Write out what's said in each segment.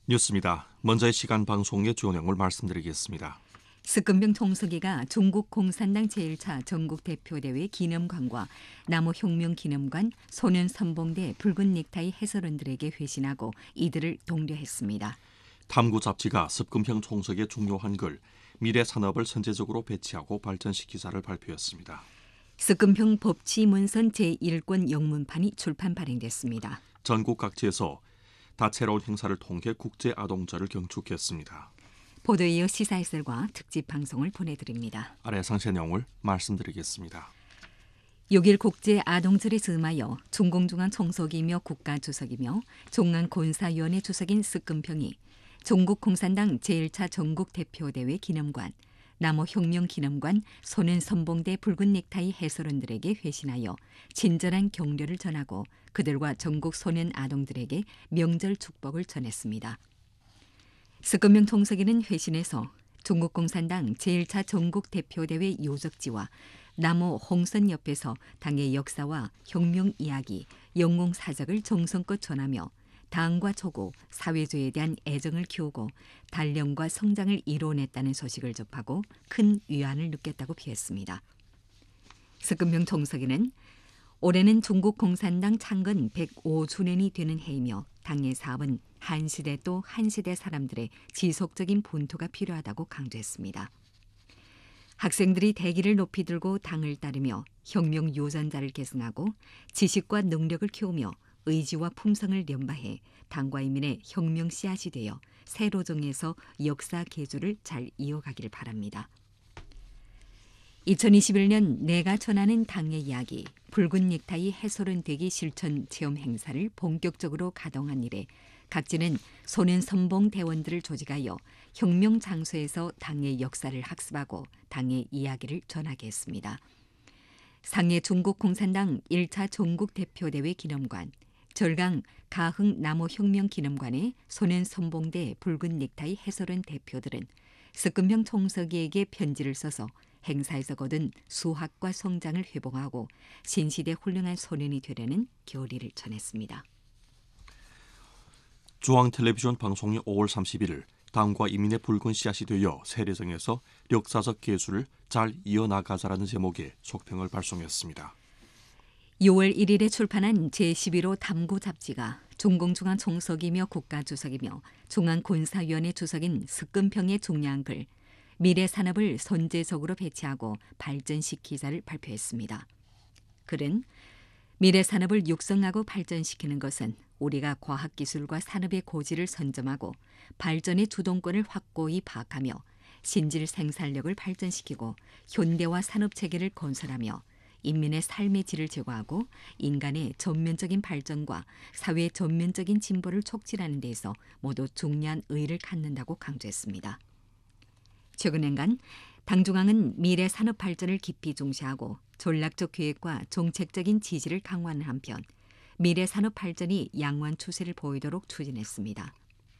뉴스입니다. 먼저 이 시간 방송의 주요 내용을 말씀드리겠습니다. 습근병 총서기가 중국 공산당 제1차 전국대표대회 기념관과 남우혁명기념관, 소년선봉대 붉은 넥타이 해설원들에게 회신하고 이들을 독려했습니다. 탐구 잡지가 습근평 총석의 중요한 글, 미래 산업을 선제적으로 배치하고 발전시키자를 발표했습니다. 습근평 법치문선 제1권 영문판이 출판 발행됐습니다. 전국 각지에서 다채로운 행사를 통해 국제아동절을 경축했습니다. 보도에 이어 시사해설과 특집 방송을 보내드립니다. 아래 상세 내용을 말씀드리겠습니다. 6일 국제아동절에 즈음하여 중공중앙 총석이며 국가주석이며 중앙군사위원회 주석인 습근평이 중국공산당 제1차 전국대표대회 기념관, 남우혁명기념관, 소년선봉대 붉은 넥타이 해설원들에게 회신하여 친절한 격려를 전하고 그들과 전국 소년 아동들에게 명절 축복을 전했습니다. 습근평 총석이는 회신에서 중국공산당 제1차 전국대표대회 요적지와 남우 홍선옆에서 당의 역사와 혁명 이야기, 영웅사적을 정성껏 전하며 당과 조국, 사회주의에 대한 애정을 키우고 단련과 성장을 이뤄냈다는 소식을 접하고 큰 위안을 느꼈다고 비했습니다. 습근평 총석이는 올해는 중국 공산당 창건 105주년이 되는 해이며 당의 사업은 한 시대 또 한 시대 사람들의 지속적인 분투가 필요하다고 강조했습니다. 학생들이 대기를 높이 들고 당을 따르며 혁명 유전자를 계승하고 지식과 능력을 키우며 의지와 품성을 연마해 당과 인민의 혁명 씨앗이 되어 새로 정해서 역사 계주를 잘 이어가기를 바랍니다. 2021년 내가 전하는 당의 이야기, 붉은 넥타이 해설원 되기 실천 체험 행사를 본격적으로 가동한 이래 각지는 소년선봉 대원들을 조직하여 혁명 장소에서 당의 역사를 학습하고 당의 이야기를 전하게 했습니다. 상해 중국공산당 1차 전국대표대회 기념관, 절강 가흥 남우혁명기념관의 소년선봉대 붉은 넥타이 해설원 대표들은 습근평 총석이에게 편지를 써서 행사에서 거둔 수학과 성장을 회복하고 신시대 훌륭한 소년이 되려는 교리를 전했습니다. 중앙텔레비전 방송이 5월 31일 당과 인민의 붉은 씨앗이 되어 세례정에서 역사적 계수를 잘 이어나가자라는 제목의 속평을 발송했습니다. 6월 1일에 출판한 제11호 탐구 잡지가 중공중앙 총석이며 국가주석이며 중앙군사위원회 주석인 습근평의 중요한 글, 미래 산업을 선제적으로 배치하고 발전시키자를 발표했습니다. 글은 미래 산업을 육성하고 발전시키는 것은 우리가 과학기술과 산업의 고지를 선점하고 발전의 주동권을 확고히 파악하며 신질 생산력을 발전시키고 현대화 산업체계를 건설하며 인민의 삶의 질을 제고하고 인간의 전면적인 발전과 사회의 전면적인 진보를 촉진하는 데에서 모두 중요한 의의를 갖는다고 강조했습니다. 최근엔간 당중앙은 미래 산업 발전을 깊이 중시하고 전략적 계획과 정책적인 지지를 강화하는 한편 미래 산업 발전이 양호한 추세를 보이도록 추진했습니다.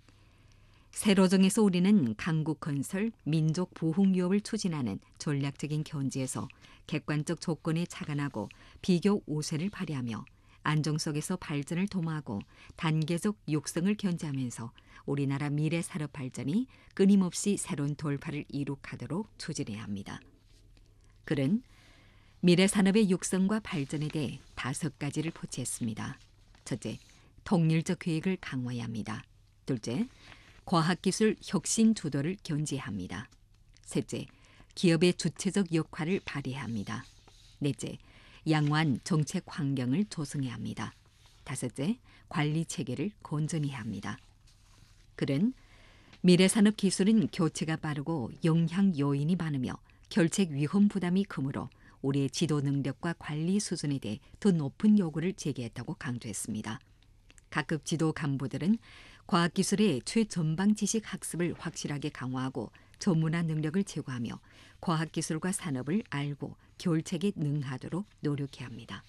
세로정에서 우리는 강국 건설, 민족 부흥 유업을 추진하는 전략적인 견지에서 객관적 조건에 착안하고 비교 우세를 발휘하며 안정 속에서 발전을 도모하고 단계적 육성을 견지하면서 우리나라 미래 산업 발전이 끊임없이 새로운 돌파를 이룩하도록 추진해야 합니다. 글은 미래 산업의 육성과 발전에 대해 5가지를 포치했습니다. 첫째, 통일적 계획을 강화해야 합니다. 둘째, 과학기술 혁신 주도를 견지해야 합니다. 셋째, 기업의 주체적 역할을 발휘해야 합니다. 넷째, 양호한 정책 환경을 조성해야 합니다. 다섯째, 관리 체계를 건전해야 합니다. 글은 미래 산업 기술은 교체가 빠르고 영향 요인이 많으며 결책 위험 부담이 크므로 우리의 지도 능력과 관리 수준에 대해 더 높은 요구를 제기했다고 강조했습니다. 각급 지도 간부들은 과학기술의 최전방 지식 학습을 확실하게 강화하고 전문화 능력을 제고하며 과학기술과 산업을 알고 결책에 능하도록 노력해야 합니다.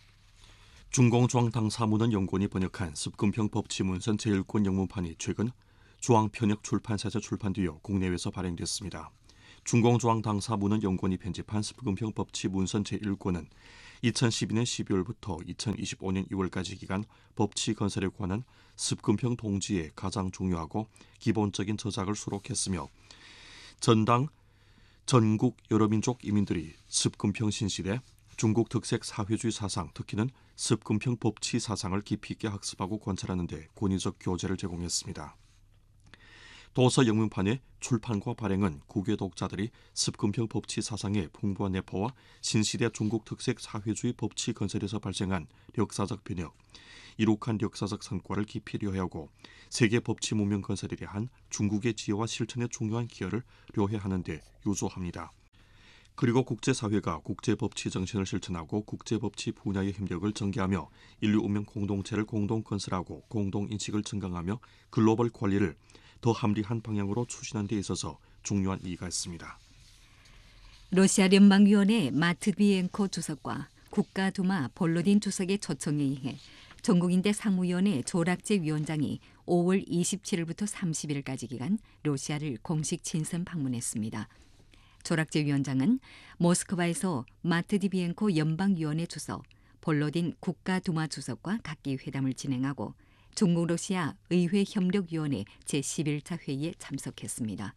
중공중앙당 사무는 번역한 습근평 법치문선 제1권 영문판이 최근 중앙편역 출판사에서 출판되어 국내외에서 발행됐습니다. 중공중앙당 사무는 연구원이 편집한 습근평 법치문선 제1권은 2012년 12월부터 2025년 2월까지 기간 법치 건설에 관한 습금평 동지에 가장 중요하고 기본적인 저작을 수록했으며 전당 전국 여러민족 이민들이 습금평 신시대 중국 특색 사회주의 사상, 특히는 습금평 법치 사상을 깊이 있게 학습하고 관찰하는 데 권위적 교재를 제공했습니다. 도서 영문판의 출판과 발행은 국외 독자들이 습금평 법치 사상의 풍부한 내포와 신시대 중국 특색 사회주의 법치 건설에서 발생한 역사적 변혁, 이룩한 역사적 성과를 깊이 료해하고 세계 법치 문명 건설에 대한 중국의 지혜와 실천의 중요한 기여를 료해하는 데 유조합니다. 그리고 국제사회가 국제법치 정신을 실천하고 국제법치 분야의 협력을 전개하며 인류 운명 공동체를 공동 건설하고 공동인식을 증강하며 글로벌 관리를 더 합리한 방향으로 추진하는 데 있어서 중요한 이의가 있습니다. 러시아聯邦위원회 마트비엔코 주석과 국가두마 볼로딘 주석의 초청에 의해 전국인대 상무위원회 조락제 위원장이 5월 27일부터 30일까지 기간 러시아를 공식 친선 방문했습니다. 조락제 위원장은 모스크바에서 마트비엔코 연방위원회 주석, 볼로딘 국가두마 주석과 각기 회담을 진행하고 중국 러시아 의회협력위원회 제11차 회의에 참석했습니다.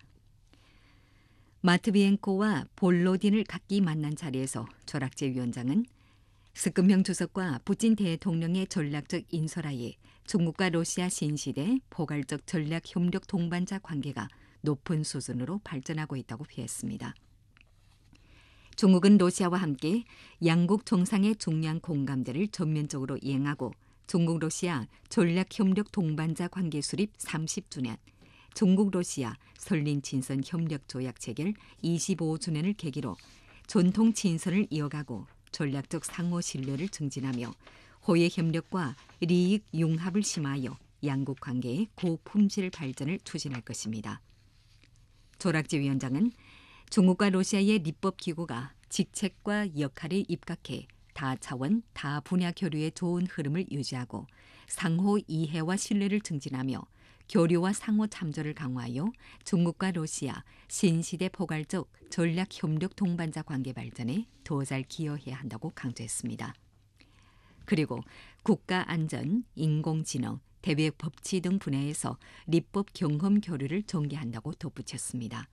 마트비엔코와 볼로딘을 각기 만난 자리에서 조락제 위원장은 습금평 주석과 푸틴 대통령의 전략적 인솔하에 중국과 러시아 신시대 포괄적 전략 협력 동반자 관계가 높은 수준으로 발전하고 있다고 표했습니다. 중국은 러시아와 함께 양국 정상의 중요한 공감대를 전면적으로 이행하고 중국 러시아 전략협력 동반자 관계 수립 30주년, 중국 러시아 설린 친선 협력 조약 체결 25주년을 계기로 전통 친선을 이어가고 전략적 상호 신뢰를 증진하며 호혜 협력과利益 융합을 심하여 양국 관계의 고품질 발전을 추진할 것입니다. 조락제 위원장은 중국과 러시아의立법기구가 직책과 역할에 입각해 다차원, 다분야 교류의 좋은 흐름을 유지하고 상호 이해와 신뢰를 증진하며 교류와 상호 참조를 강화하여 중국과 러시아 신시대 포괄적 전략 협력 동반자 관계 발전에 더 잘 기여해야 한다고 강조했습니다. 그리고 국가 안전, 인공지능, 대외 법치 등 분야에서立法 경험 교류를 전개한다고 덧붙였습니다.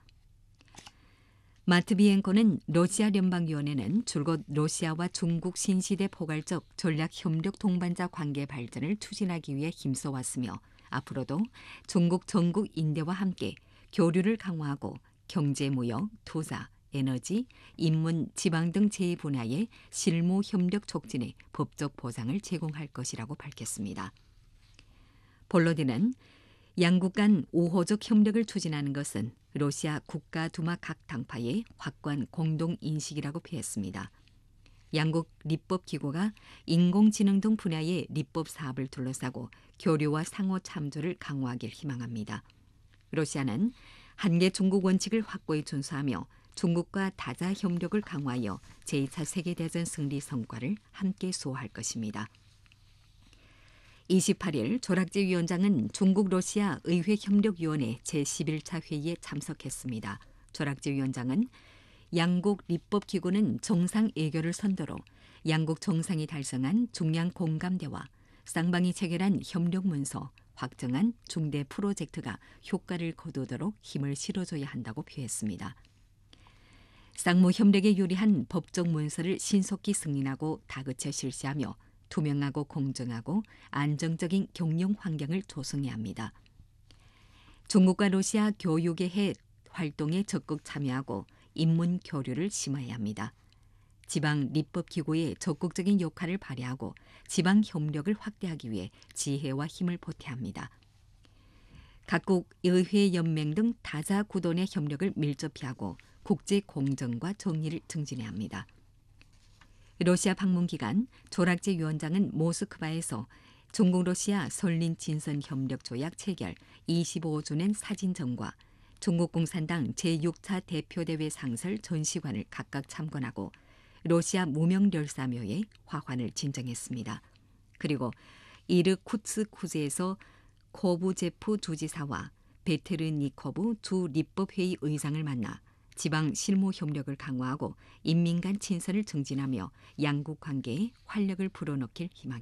마트비엔코는 러시아聯邦위원회는 줄곧 러시아와 중국 신시대 포괄적 전략 협력 동반자 관계 발전을 추진하기 위해 힘써왔으며 앞으로도 중국 전국 인대와 함께 교류를 강화하고 경제 무역, 투자, 에너지, 인문, 지방 등 제2분야의 실무 협력 촉진에 법적 보장을 제공할 것이라고 밝혔습니다. 볼로딘은 양국 간 우호적 협력을 추진하는 것은 러시아 국가두마 각 당파의 확고한 공동인식이라고 표했습니다. 양국立법기구가 인공지능 등 분야의立법 사업을 둘러싸고 교류와 상호 참조를 강화하길 희망합니다. 러시아는 한계 중국 원칙을 확고히 준수하며 중국과 다자 협력을 강화하여 제2차 세계대전 승리 성과를 함께 수호할 것입니다. 28일 조락제 위원장은 중국 러시아 의회협력위원회 제11차 회의에 참석했습니다. 조락제 위원장은 양국立법기구는 정상 외교를 선도로 양국 정상이 달성한 중량 공감대와 쌍방이 체결한 협력 문서, 확정한 중대 프로젝트가 효과를 거두도록 힘을 실어줘야 한다고 표했습니다. 쌍무 협력에 유리한 법적 문서를 신속히 승인하고 다그쳐 실시하며 투명하고 공정하고 안정적인 경영 환경을 조성해야 합니다. 중국과 러시아 교육의 활동에 적극 참여하고 인문 교류를 심화해야 합니다. 지방立법기구의 적극적인 역할을 발휘하고 지방 협력을 확대하기 위해 지혜와 힘을 보태야 합니다. 각국 의회 연맹 등 다자 구도의 협력을 밀접히 하고 국제 공정과 정의를 증진해야 합니다. 러시아 방문 기간 조락제 위원장은 모스크바에서 중국 러시아 설린 친선 협력 조약 체결 25주년 사진전과 중국 공산당 제6차 대표대회 상설 전시관을 각각 참관하고 러시아 무명열사묘에 화환을 진정했습니다. 그리고 이르쿠츠크에서 코브제프 주지사와 베테르니코브 주立법회의 의장을 만나 지방 실무 협력을 강화하고 인민 간 친선을 증진하며 양국 관계에 활력을 불어넣길 희망합니다.